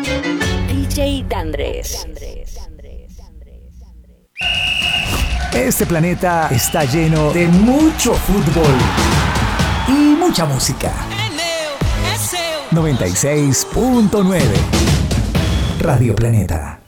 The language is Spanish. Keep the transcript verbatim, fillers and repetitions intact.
D J Dandres. Este planeta está lleno de mucho fútbol y mucha música. noventa y seis punto nueve Radio Planeta.